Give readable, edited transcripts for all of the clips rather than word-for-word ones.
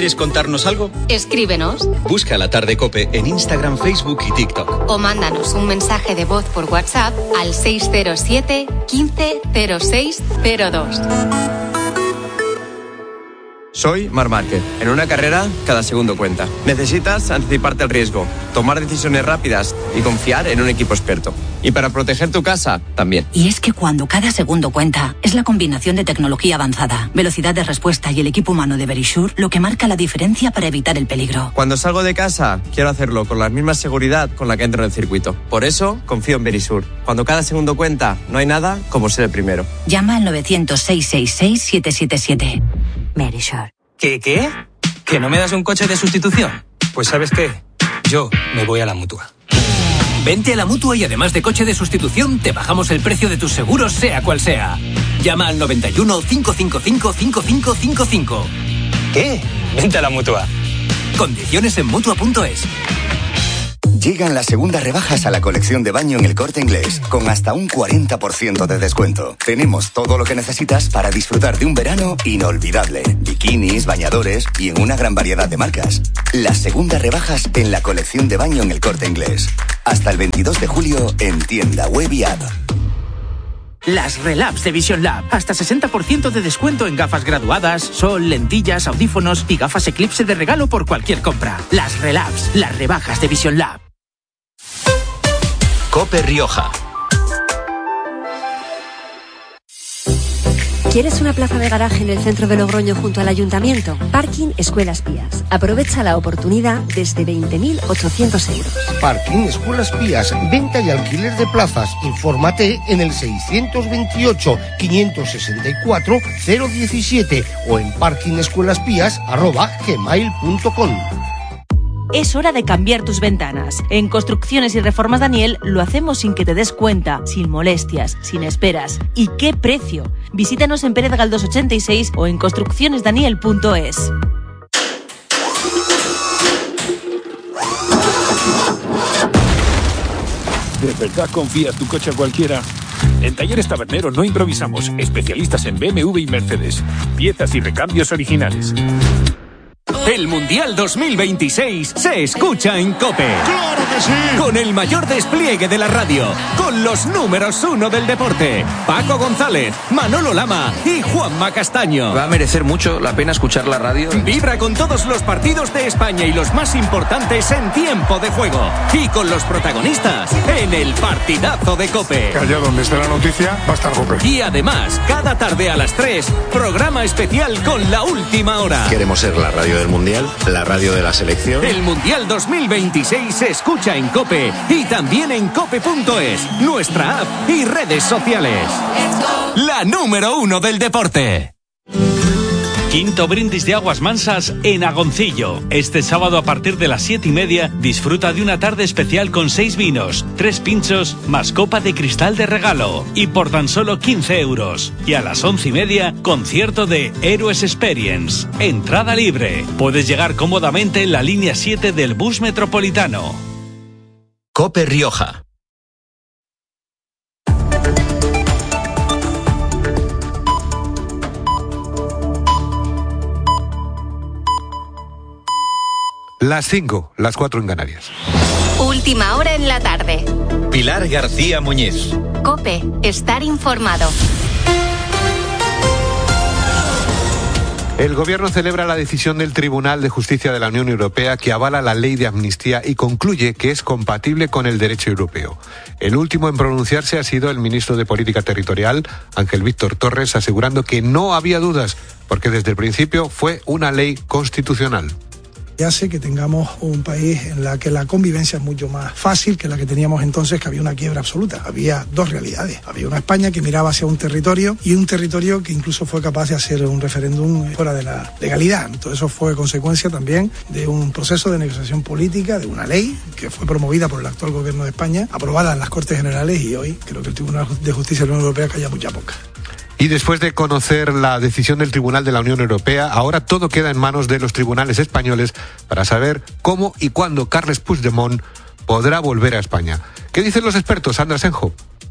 ¿Quieres contarnos algo? Escríbenos. Busca La Tarde COPE en Instagram, Facebook y TikTok. O mándanos un mensaje de voz por WhatsApp al 607 15 06 02. Soy Marc Márquez. En una carrera, cada segundo cuenta. Necesitas anticiparte al riesgo, tomar decisiones rápidas y confiar en un equipo experto. Y para proteger tu casa, también. Y es que cuando cada segundo cuenta, es la combinación de tecnología avanzada, velocidad de respuesta y el equipo humano de Verisure lo que marca la diferencia para evitar el peligro. Cuando salgo de casa, quiero hacerlo con la misma seguridad con la que entro en el circuito. Por eso, confío en Verisure. Cuando cada segundo cuenta, no hay nada como ser el primero. Llama al 900-666-777. Verisure. ¿Qué? ¿Que no me das un coche de sustitución? Pues ¿sabes qué? Yo me voy a la Mutua. Vente a la Mutua y además de coche de sustitución, te bajamos el precio de tus seguros, sea cual sea. Llama al 91 555 5555. ¿Qué? Vente a la Mutua. Condiciones en Mutua.es. Llegan las segundas rebajas a la colección de baño en El Corte Inglés, con hasta un 40% de descuento. Tenemos todo lo que necesitas para disfrutar de un verano inolvidable. Bikinis, bañadores y en una gran variedad de marcas. Las segundas rebajas en la colección de baño en El Corte Inglés. Hasta el 22 de julio en tienda web y app. Las Relabs de Vision Lab. Hasta 60% de descuento en gafas graduadas, sol, lentillas, audífonos y gafas Eclipse de regalo por cualquier compra. Las Relabs, las rebajas de Vision Lab. COPE Rioja. ¿Quieres una plaza de garaje en el centro de Logroño junto al ayuntamiento? Parking Escuelas Pías. Aprovecha la oportunidad desde 20.800 euros. Parking Escuelas Pías. Venta y alquiler de plazas. Infórmate en el 628-564-017 o en parkingescuelaspías@gmail.com. Es hora de cambiar tus ventanas. En Construcciones y Reformas Daniel lo hacemos sin que te des cuenta, sin molestias, sin esperas. ¿Y qué precio? Visítanos en Pérez Galdós 86 o en construccionesdaniel.es. ¿De verdad confías tu coche a cualquiera? En Talleres Taberneros no improvisamos, especialistas en BMW y Mercedes. Piezas y recambios originales. El Mundial 2026 se escucha en COPE. ¡Claro que sí! Con el mayor despliegue de la radio, con los números 1 del deporte, Paco González, Manolo Lama y Juanma Castaño. Va a merecer mucho la pena escuchar la radio. Vibra con todos los partidos de España y los más importantes en tiempo de juego. Y con los protagonistas en el partidazo de COPE. Que allá donde esté la noticia va a estar COPE. Y además, cada tarde a las 3, programa especial con La Última Hora. Queremos ser la radio del Mundial, la radio de la selección. El Mundial 2026 se escucha en COPE y también en cope.es, nuestra app y redes sociales. La número 1 del deporte. Quinto brindis de aguas mansas en Agoncillo. Este sábado a partir de las 7:30 disfruta de una tarde especial con 6 vinos, 3 pinchos más copa de cristal de regalo. Y por tan solo 15 euros. Y a las 11:30 concierto de Héroes Experience. Entrada libre. Puedes llegar cómodamente en la línea 7 del bus metropolitano. COPE Rioja. Las 5, las 4 en Canarias. Última hora en la tarde. Pilar García Muñiz. COPE, estar informado. El Gobierno celebra la decisión del Tribunal de Justicia de la Unión Europea que avala la ley de amnistía y concluye que es compatible con el derecho europeo. El último en pronunciarse ha sido el ministro de Política Territorial, Ángel Víctor Torres, asegurando que no había dudas porque desde el principio fue una ley constitucional. Hace que tengamos un país en la que la convivencia es mucho más fácil que la que teníamos entonces, que había una quiebra absoluta. Había dos realidades. Había una España que miraba hacia un territorio y un territorio que incluso fue capaz de hacer un referéndum fuera de la legalidad. Todo eso fue consecuencia también de un proceso de negociación política, de una ley que fue promovida por el actual gobierno de España, aprobada en las Cortes Generales, y hoy creo que el Tribunal de Justicia de la Unión Europea calla mucha poca. Y después de conocer la decisión del Tribunal de la Unión Europea, ahora todo queda en manos de los tribunales españoles para saber cómo y cuándo Carles Puigdemont podrá volver a España. ¿Qué dicen los expertos, Sandra Senjo?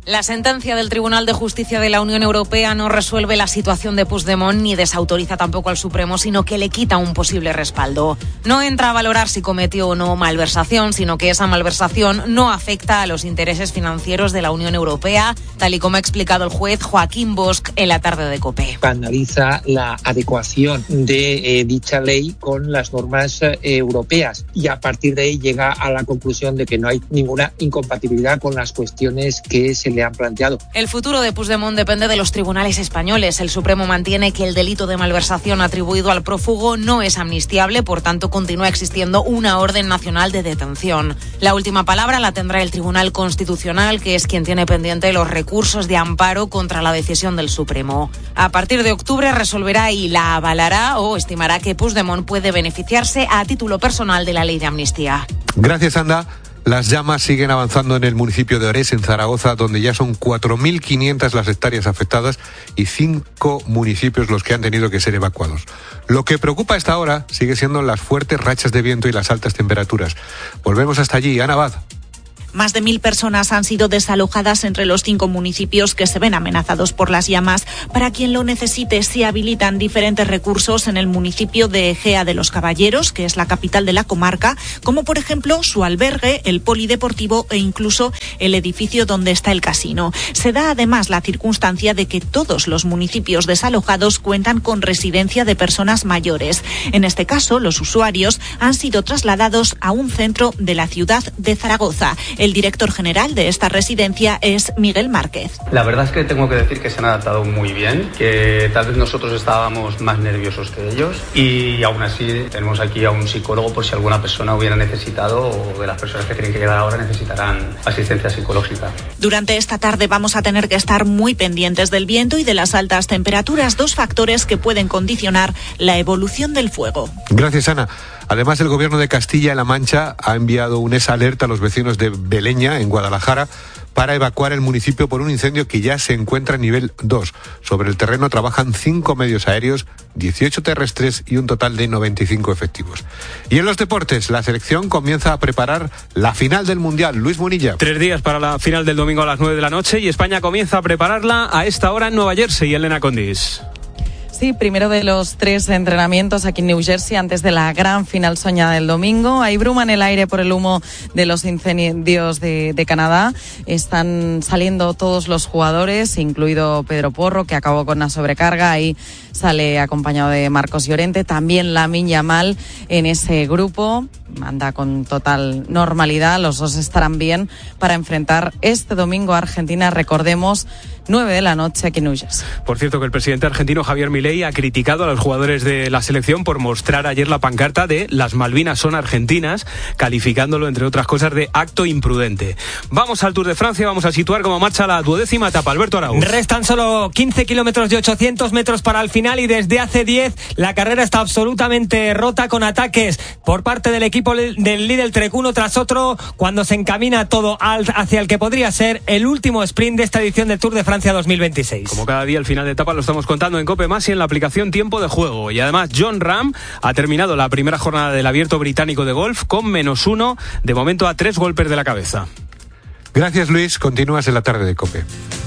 La sentencia del Tribunal de Justicia de la Unión Europea no resuelve la situación de Puigdemont ni desautoriza tampoco al Supremo, sino que le quita un posible respaldo. No entra a valorar si cometió o no malversación, sino que esa malversación no afecta a los intereses financieros de la Unión Europea, tal y como ha explicado el juez Joaquín Bosch en la tarde de COPE. Analiza la adecuación de dicha ley con las normas europeas y a partir de ahí llega a la conclusión de que no hay ninguna incompatibilidad con las cuestiones que se le han planteado. El futuro de Puigdemont depende de los tribunales españoles. El Supremo mantiene que el delito de malversación atribuido al prófugo no es amnistiable, por tanto continúa existiendo una orden nacional de detención. La última palabra la tendrá el Tribunal Constitucional, que es quien tiene pendiente los recursos de amparo contra la decisión del Supremo. A partir de octubre resolverá y la avalará o estimará que Puigdemont puede beneficiarse a título personal de la ley de amnistía. Gracias, Anda. Las llamas siguen avanzando en el municipio de Orés, en Zaragoza, donde ya son 4.500 las hectáreas afectadas y 5 municipios los que han tenido que ser evacuados. Lo que preocupa a esta hora sigue siendo las fuertes rachas de viento y las altas temperaturas. Volvemos hasta allí. Ana Abad. Más de 1.000 personas han sido desalojadas entre los 5 municipios que se ven amenazados por las llamas. Para quien lo necesite, se habilitan diferentes recursos en el municipio de Ejea de los Caballeros, que es la capital de la comarca, como por ejemplo su albergue, el polideportivo e incluso el edificio donde está el casino. Se da además la circunstancia de que todos los municipios desalojados cuentan con residencia de personas mayores. En este caso, los usuarios han sido trasladados a un centro de la ciudad de Zaragoza. El director general de esta residencia es Miguel Márquez. La verdad es que tengo que decir que se han adaptado muy bien, que tal vez nosotros estábamos más nerviosos que ellos y aún así tenemos aquí a un psicólogo por si alguna persona hubiera necesitado o de las personas que tienen que quedar ahora necesitarán asistencia psicológica. Durante esta tarde vamos a tener que estar muy pendientes del viento y de las altas temperaturas, 2 factores que pueden condicionar la evolución del fuego. Gracias, Ana. Además, el Gobierno de Castilla-La Mancha ha enviado un alerta a los vecinos de Beleña, en Guadalajara, para evacuar el municipio por un incendio que ya se encuentra en nivel 2. Sobre el terreno trabajan 5 medios aéreos, 18 terrestres y un total de 95 efectivos. Y en los deportes, la selección comienza a preparar la final del Mundial. Luis Munilla. 3 días para la final del domingo a las 9 de la noche y España comienza a prepararla a esta hora en Nueva Jersey. Elena Condis. Sí, primero de los 3 entrenamientos aquí en New Jersey antes de la gran final soñada del domingo. Hay bruma en el aire por el humo de los incendios de Canadá. Están saliendo todos los jugadores, incluido Pedro Porro, que acabó con una sobrecarga. Ahí sale acompañado de Marcos Llorente. También Lamine Yamal en ese grupo. Anda con total normalidad. Los dos estarán bien para enfrentar este domingo a Argentina. Recordemos, 9 de la noche aquí en New Jersey. Por cierto, que el presidente argentino Javier Milei ha criticado a los jugadores de la selección por mostrar ayer la pancarta de "Las Malvinas son argentinas", calificándolo, entre otras cosas, de acto imprudente. Vamos al Tour de Francia, vamos a situar cómo marcha la 12ª etapa. Alberto Araúz. Restan solo 15 kilómetros de 800 metros para el final y desde hace 10 la carrera está absolutamente rota, con ataques por parte del equipo del líder Trek uno tras otro, cuando se encamina todo hacia el que podría ser el último sprint de esta edición del Tour de Francia 2026. Como cada día, el final de etapa lo estamos contando en COPE Más y en la aplicación Tiempo de Juego. Y además, Jon Rahm ha terminado la primera jornada del Abierto Británico de golf con -1, de momento a 3 golpes de la cabeza. Gracias, Luis. Continúas en la tarde de COPE.